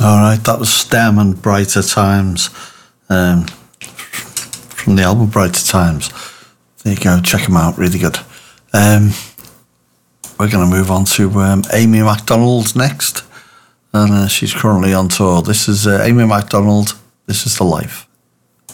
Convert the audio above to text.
All right, that was STEM and Brighter Times from the album Brighter Times. There you go, check them out, really good. We're going to move on to Amy Macdonald next, and she's currently on tour. This is Amy Macdonald, This Is the Life.